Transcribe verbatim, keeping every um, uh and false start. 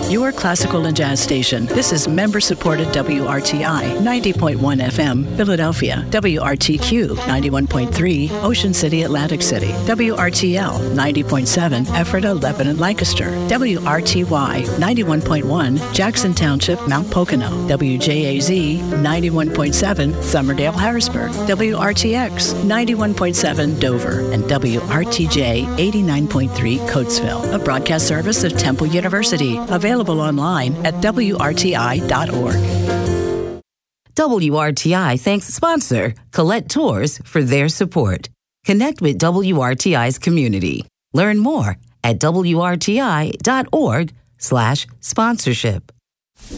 your classical and jazz station. This is member-supported W R T I ninety point one F M, Philadelphia. W R T Q ninety-one point three, Ocean City, Atlantic City. W R T L ninety point seven, Ephrata, Lebanon, Lancaster. W R T Y ninety-one point one, Jackson Township, Mount Pocono. W J A Z ninety-one point seven, Somerdale, Harrisburg. W R T X ninety-one point seven, Dover. And W R T J eighty-nine point three, Coatesville. A broadcast service of Temple University. Available online at W R T I dot org. W R T I thanks sponsor Colette Tours for their support. Connect with W R T I's community. Learn more at W R T I dot org slash sponsorship.